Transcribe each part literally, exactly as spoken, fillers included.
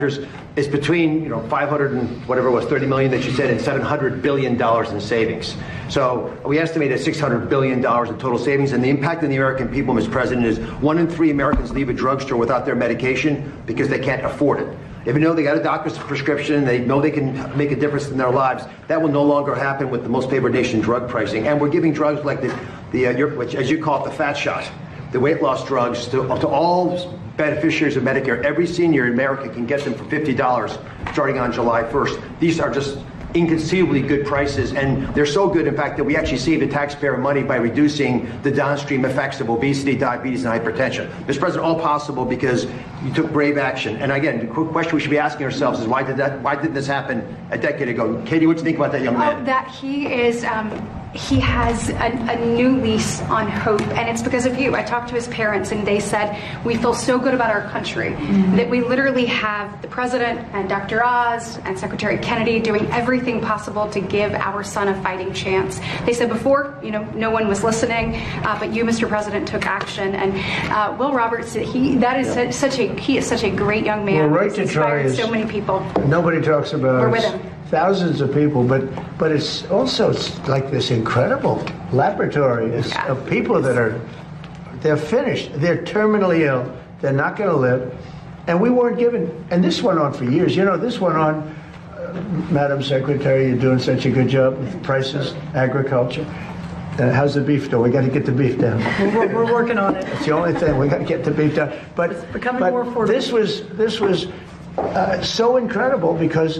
is between, you know, five hundred and whatever it was, thirty million that you said, and seven hundred billion dollars in savings. So we estimated six hundred billion dollars in total savings, and the impact on the American people, Mister President, is one in three Americans leave a drugstore without their medication because they can't afford it. If you know they got a doctor's prescription, they know they can make a difference in their lives, that will no longer happen with the most favored nation drug pricing. And we're giving drugs like the, the uh, your, which, as you call it, the fat shot, the weight loss drugs to, to all beneficiaries of Medicare. Every senior in America can get them for fifty dollars starting on July first. These are just inconceivably good prices, and they're so good, in fact, that we actually save the taxpayer money by reducing the downstream effects of obesity, diabetes, and hypertension. Mister President, all possible because you took brave action. And again, the question we should be asking ourselves is why did that? Why did this happen a decade ago? Katie, what do you think about that young man? Oh, that he is. Um, He has a, a new lease on hope, and it's because of you. I talked to his parents, and they said, we feel so good about our country mm-hmm. that we literally have the President and Doctor Oz and Secretary Kennedy doing everything possible to give our son a fighting chance. They said before, you know, no one was listening, uh, but you, Mister President, took action. And uh, Will Roberts, he that is yeah. such a he is such a great young man. Well, right to try is so many people. Nobody talks about. We're with him. Thousands of people, but but it's also it's like this incredible laboratory yeah. of people that are they're finished, they're terminally ill, they're not going to live, and we weren't given. And this went on for years. You know, this went on. Uh, Madam Secretary, you're doing such a good job with prices, agriculture. Uh, how's the beef doing? We got to get the beef down. We're, we're working on it. It's the only thing we got to get the beef down. But it's becoming but more affordable. This was this was uh, so incredible because.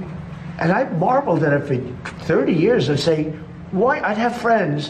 And I marveled at it for thirty years and say, why? I'd have friends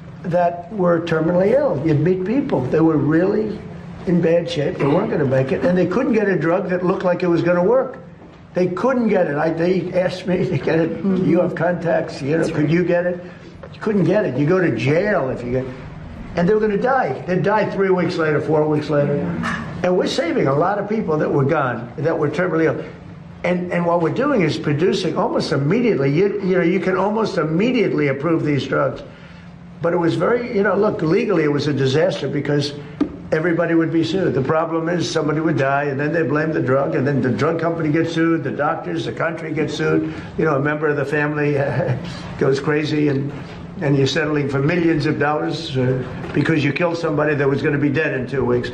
that were terminally ill. You'd meet people. They were really in bad shape. They weren't going to make it. And they couldn't get a drug that looked like it was going to work. They couldn't get it. I, they asked me to get it. Mm-hmm. You have contacts. You know, That's could right. you get it? You couldn't get it. You go to jail if you get it. And they were going to die. They'd die three weeks later, four weeks later. Yeah. And we're saving a lot of people that were gone, that were terminally ill. And and what we're doing is producing almost immediately. You, you know, you can almost immediately approve these drugs. But it was very, you know, look, legally it was a disaster because everybody would be sued. The problem is somebody would die, and then they blame the drug, and then the drug company gets sued, the doctors, the country gets sued. You know, a member of the family uh, goes crazy, and and you're settling for millions of dollars uh, because you killed somebody that was going to be dead in two weeks.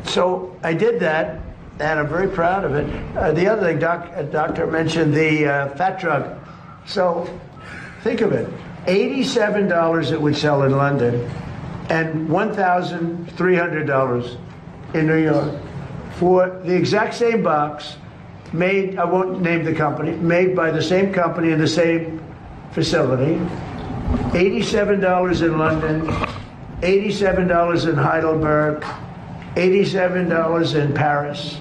So I did that. And I'm very proud of it. Uh, the other thing, doc, uh, doctor mentioned the uh, fat drug. So think of it, eighty-seven dollars it would sell in London and one thousand three hundred dollars in New York for the exact same box made, I won't name the company, made by the same company in the same facility. eighty-seven dollars in London, eighty-seven dollars in Heidelberg, eighty-seven dollars in Paris,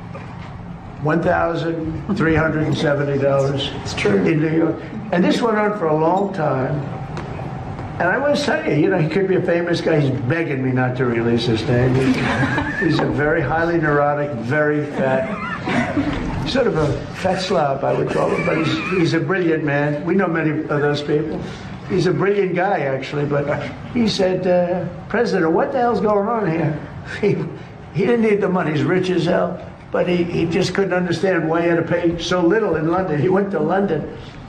one thousand three hundred seventy dollars in New York. And this went on for a long time. And I want to tell you, you know, he could be a famous guy. He's begging me not to release his name. He's, he's a very highly neurotic, very fat, sort of a fat slob, I would call him. But he's, he's a brilliant man. We know many of those people. He's a brilliant guy, actually. But he said, uh, President, what the hell's going on here? He, he didn't need the money. He's rich as hell. But he, he just couldn't understand why he had to pay so little in London. He went to London